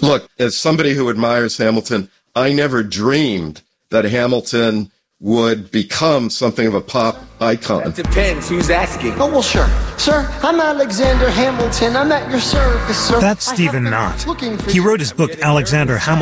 Look, as somebody who admires Hamilton, I never dreamed that Hamilton would become something of a pop icon. That depends. Who's asking? Oh, well, sure. Sir, I'm Alexander Hamilton. I'm at your service, sir. That's Stephen Knott. He wrote his book, Alexander Hamilton.